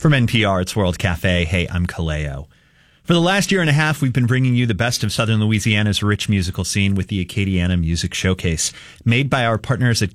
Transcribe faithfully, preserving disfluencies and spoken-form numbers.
From N P R, it's World Cafe. Hey, I'm Kaleo. For the last year and a half, we've been bringing you the best of Southern Louisiana's rich musical scene with the Acadiana Music Showcase, made by our partners at